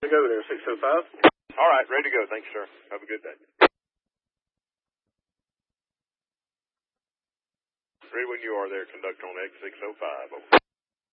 To go there, 605. All right, ready to go. Thanks, sir. Have a good day. Ready when you are there, conductor on X605. Over.